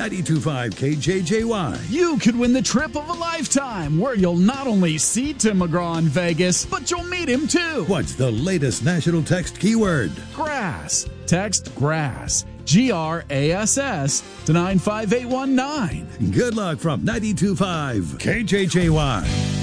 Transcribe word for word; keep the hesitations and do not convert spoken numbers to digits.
ninety-two point five K J J Y. You could win the trip of a lifetime, where you'll not only see Tim McGraw in Vegas, but you'll meet him too. What's the latest national text keyword? Grass. Text GRASS, G R A S S, to nine five eight one nine. Good luck from ninety-two point five K J J Y.